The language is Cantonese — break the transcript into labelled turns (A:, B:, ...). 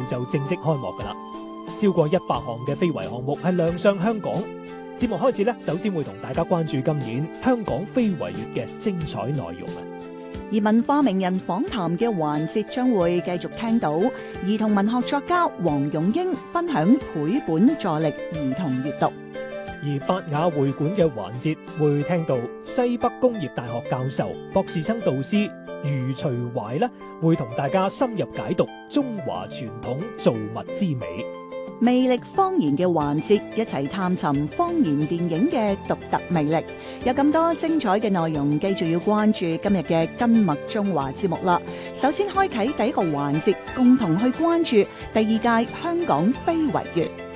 A: 就正式開幕㗎啦。超過100項嘅非遺項目係亮相香港。節目開始呢，首先會同大家關注今年香港非遺月嘅精彩內容啊！
B: 而文化名人訪談嘅環節將會繼續聽到兒童文學作家黃勇英分享繪本助力兒童閱讀。
A: 而百雅會館嘅環節會聽到西北工業大學教授、博士生導師余徐懷呢，會同大家深入解讀中華傳統造物之美。
B: 魅力方言嘅環節，一齊探尋方言電影嘅獨特魅力。有咁多精彩嘅內容，記住要關注今日嘅今麥中華節目啦。首先開啟第一個環節，共同去關注第2屆香港非遺月。